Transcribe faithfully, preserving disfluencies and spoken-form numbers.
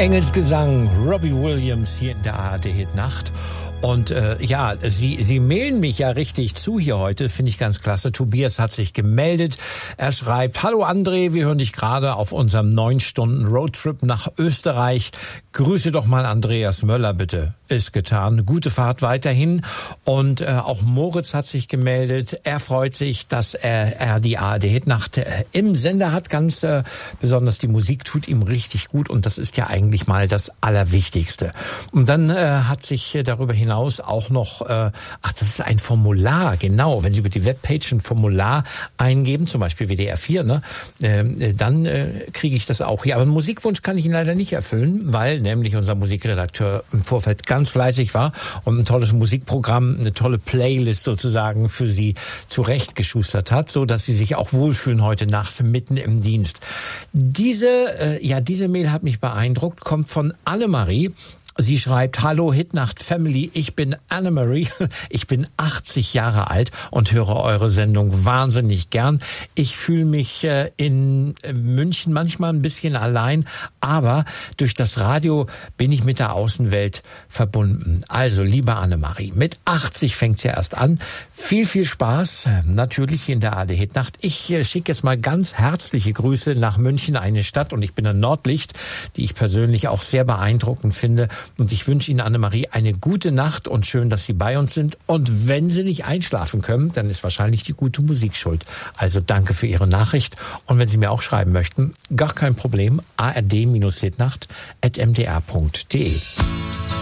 Engelsgesang, Robbie Williams hier in der A R D-Hit-Nacht. Und äh, ja, Sie, Sie mailen mich ja richtig zu hier heute, finde ich ganz klasse. Tobias hat sich gemeldet. Er schreibt: Hallo André, wir hören dich gerade auf unserem neun Stunden Roadtrip nach Österreich. Grüße doch mal Andreas Möller, bitte. Ist getan. Gute Fahrt weiterhin. Und äh, auch Moritz hat sich gemeldet. Er freut sich, dass er, er die A R D-Hit-Nacht äh, im Sender hat. Ganz äh, besonders die Musik tut ihm richtig gut. Und das ist ja eigentlich mal das Allerwichtigste. Und dann äh, hat sich äh, darüber hinaus auch noch, äh, ach, das ist ein Formular, genau. Wenn Sie über die Webpage ein Formular eingeben, zum Beispiel W D R vier, ne, äh, dann äh, kriege ich das auch hier. Aber einen Musikwunsch kann ich Ihnen leider nicht erfüllen, weil nämlich unser Musikredakteur im Vorfeld ganz fleißig war und ein tolles Musikprogramm, eine tolle Playlist sozusagen für Sie zurechtgeschustert hat, so dass Sie sich auch wohlfühlen heute Nacht mitten im Dienst. Diese, äh, ja, diese Mail hat mich beeindruckt, kommt von Annemarie. Sie schreibt: Hallo Hitnacht Family, ich bin Annemarie, ich bin achtzig Jahre alt und höre eure Sendung wahnsinnig gern. Ich fühle mich äh, in München manchmal ein bisschen allein, aber durch das Radio bin ich mit der Außenwelt verbunden. Also, liebe Annemarie, mit achtzig fängt's ja erst an. Viel, viel Spaß, natürlich in der A R D-Hitnacht. Ich äh, schicke jetzt mal ganz herzliche Grüße nach München, eine Stadt, und ich bin ein Nordlicht, die ich persönlich auch sehr beeindruckend finde. Und ich wünsche Ihnen, Annemarie, eine gute Nacht und schön, dass Sie bei uns sind. Und wenn Sie nicht einschlafen können, dann ist wahrscheinlich die gute Musik schuld. Also danke für Ihre Nachricht. Und wenn Sie mir auch schreiben möchten, gar kein Problem, a r d Bindestrich hitnacht at m d r punkt d e.